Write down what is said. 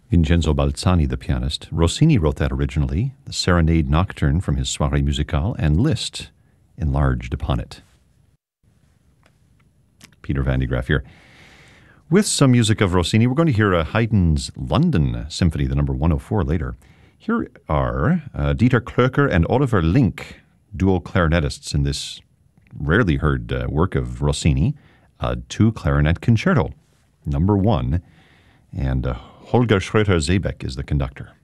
Vincenzo Balzani, the pianist. Rossini wrote that originally, the Serenade Nocturne from his Soirée Musicale, and Liszt enlarged upon it. Peter Van de Graaff here. With some music of Rossini, we're going to hear Haydn's London Symphony, the number 104, later. Here are Dieter Klöcker and Oliver Link, dual clarinetists in this rarely heard work of Rossini, a two-clarinet concerto, number 1, and Holger Schröter-Seebeck is the conductor.